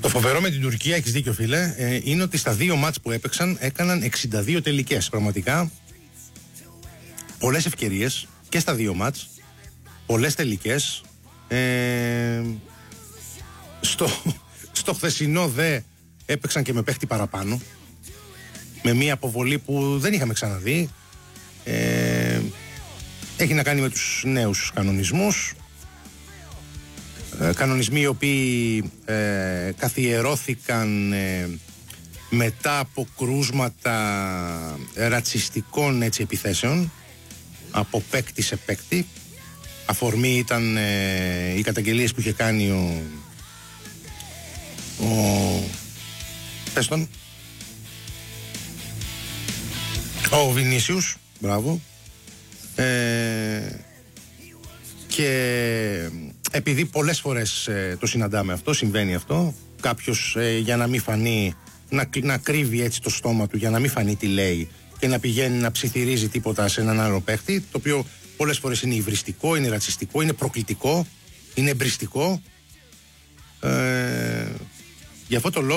Το φοβερό με την Τουρκία, έχεις δίκιο φίλε, είναι ότι στα 2 μάτς που έπαιξαν έκαναν 62 τελικές. Πραγματικά πολλές ευκαιρίες και στα 2 μάτς, πολλές τελικές. Στο χθεσινό δε έπαιξαν και με παίχτη παραπάνω, με μια αποβολή που δεν είχαμε ξαναδεί. Έχει να κάνει με τους νέους κανονισμούς, κανονισμοί οι οποίοι καθιερώθηκαν μετά από κρούσματα ρατσιστικών επιθέσεων από παίκτη σε παίκτη. Αφορμή ήταν οι καταγγελίες που είχε κάνει ο Βινίσιους, μπράβο. Και επειδή πολλές φορές το συναντάμε αυτό, συμβαίνει αυτό, κάποιος για να μην φανεί, να κρύβει έτσι το στόμα του για να μην φανεί τι λέει και να πηγαίνει να ψιθυρίζει τίποτα σε έναν άλλο παίχτη, το οποίο πολλές φορές είναι υβριστικό, είναι ρατσιστικό, είναι προκλητικό, είναι εμπριστικό. Γι' αυτό το λόγο